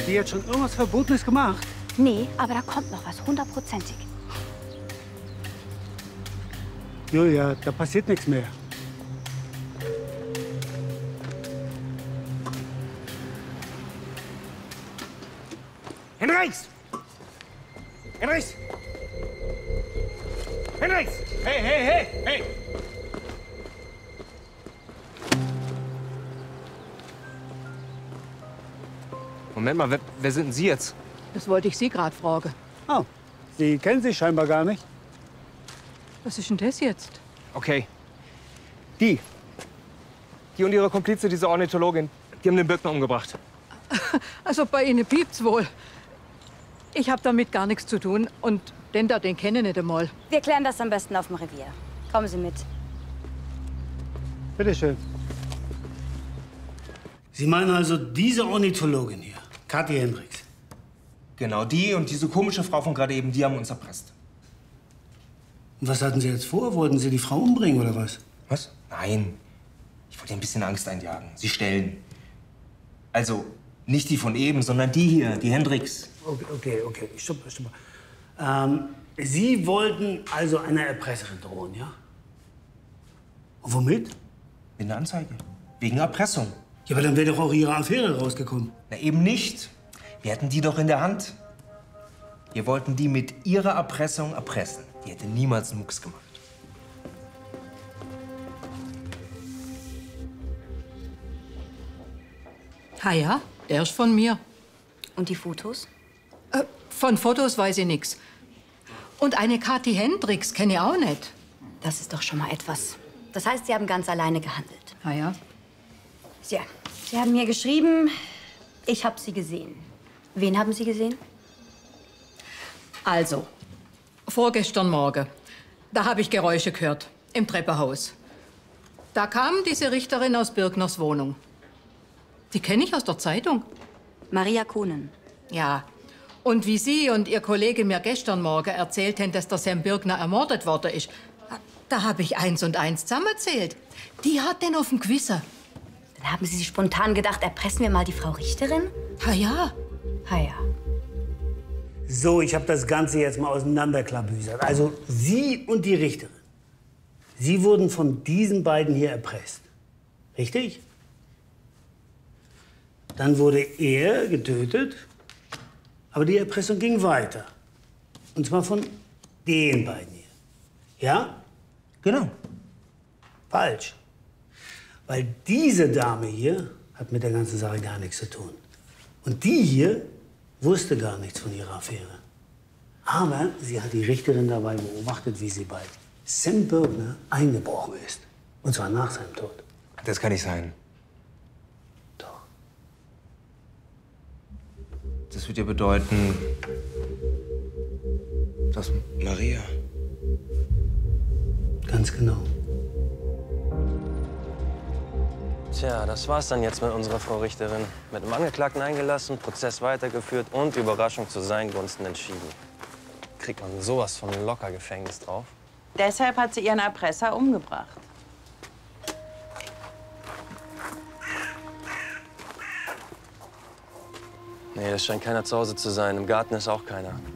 die jetzt schon irgendwas Verbotenes gemacht? Nee, aber da kommt noch was, 100%ig. Julia, da passiert nichts mehr. Henriks! Henriks! Henriks! Hey, hey, hey, hey! Moment mal, wer sind denn Sie jetzt? Das wollte ich Sie gerade fragen. Oh, Sie kennen sich scheinbar gar nicht. Was ist denn das jetzt? Okay. Die und ihre Komplize, diese Ornithologin, die haben den Birkner umgebracht. Also bei Ihnen piept's wohl. Ich habe damit gar nichts zu tun und den kenne ich nicht einmal. Wir klären das am besten auf dem Revier. Kommen Sie mit. Bitte schön. Sie meinen also diese Ornithologin hier, Kathi Hendricks? Genau, die und diese komische Frau von gerade eben, die haben uns erpresst. Und was hatten Sie jetzt vor? Wollten Sie die Frau umbringen oder was? Was? Nein. Ich wollte ihr ein bisschen Angst einjagen. Sie stellen. Also, nicht die von eben, sondern die hier, die Hendricks. Okay. Stopp. Sie wollten also einer Erpresserin drohen, ja? Und womit? Mit einer Anzeige. Wegen Erpressung. Ja, aber dann wäre doch auch Ihre Affäre rausgekommen. Na, eben nicht. Wir hatten die doch in der Hand. Wir wollten die mit ihrer Erpressung erpressen. Die hätte niemals einen Mucks gemacht. Ja, der ist von mir. Und die Fotos? Von Fotos weiß ich nichts. Und eine Kathi Hendricks kenne ich auch nicht. Das ist doch schon mal etwas. Das heißt, Sie haben ganz alleine gehandelt. Ja. Ja, Sie haben mir geschrieben, ich habe Sie gesehen. Wen haben Sie gesehen? Also, vorgestern Morgen, da habe ich Geräusche gehört, im Treppenhaus. Da kam diese Richterin aus Birkners Wohnung. Die kenne ich aus der Zeitung. Maria Kuhnen. Ja. Und wie Sie und Ihr Kollege mir gestern Morgen erzählt haben, dass der Sam Birkner ermordet worden ist, da habe ich 1 und 1 zusammengezählt. Die hat den auf dem Gewissen. Dann haben Sie sich spontan gedacht, erpressen wir mal die Frau Richterin? Ja. So, ich habe das Ganze jetzt mal auseinanderklabüsert. Also Sie und die Richterin. Sie wurden von diesen beiden hier erpresst. Richtig? Dann wurde er getötet, aber die Erpressung ging weiter. Und zwar von den beiden hier. Ja? Genau. Falsch. Weil diese Dame hier hat mit der ganzen Sache gar nichts zu tun. Und die hier wusste gar nichts von ihrer Affäre. Aber sie hat die Richterin dabei beobachtet, wie sie bei Sam Birkner eingebrochen ist. Und zwar nach seinem Tod. Das kann nicht sein. Doch. Das würde ja bedeuten, dass Maria... Ganz genau. Tja, das war's dann jetzt mit unserer Frau Richterin. Mit dem Angeklagten eingelassen, Prozess weitergeführt und Überraschung zu seinen Gunsten entschieden. Kriegt man sowas von locker Gefängnis drauf? Deshalb hat sie ihren Erpresser umgebracht. Nee, es scheint keiner zu Hause zu sein. Im Garten ist auch keiner.